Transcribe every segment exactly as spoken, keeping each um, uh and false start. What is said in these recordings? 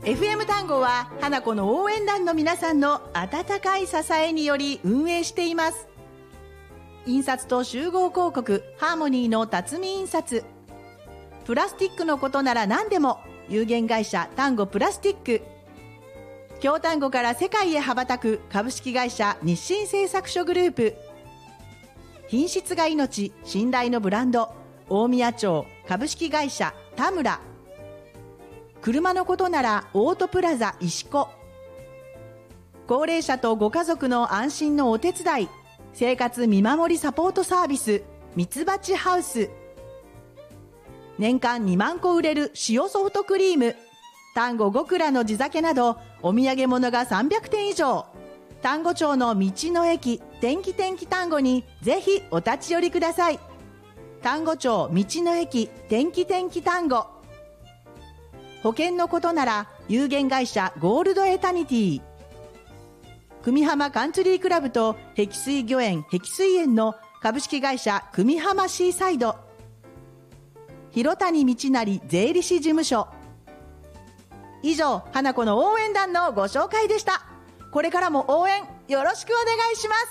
エフエム 単語は花子の応援団の皆さんの温かい支えにより運営しています。印刷と集合広告ハーモニーの辰巳印刷、プラスチックのことなら何でも有限会社単語プラスチック、京丹後から世界へ羽ばたく株式会社日清製作所グループ、品質が命信頼のブランド大宮町株式会社田村、車のことならオートプラザ石子、高齢者とご家族の安心のお手伝い生活見守りサポートサービスミツバチハウス、年間にまんこ売れる塩ソフトクリーム丹後ごくらの地酒などお土産物がさんびゃくてん以上、丹後町の道の駅天気天気丹後にぜひお立ち寄りください。丹後町道の駅天気天気丹後、保険のことなら有限会社ゴールドエタニティ、久美浜カンツリークラブと碧水御苑碧水園の株式会社久美浜シーサイド、広谷道成税理士事務所。以上、花子の応援団のご紹介でした。これからも応援よろしくお願いします。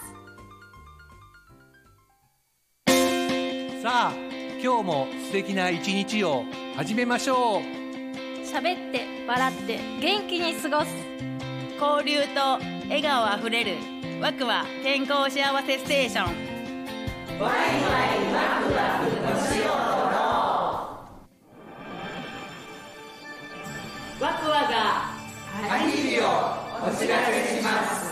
さあ、今日も素敵な一日を始めましょう。 喋って笑って元気に過ごす、交流と笑顔あふれるワクワ健康幸せステーション、ワイワイワクワク年を取ろう。ワクワが限りをお知らせします。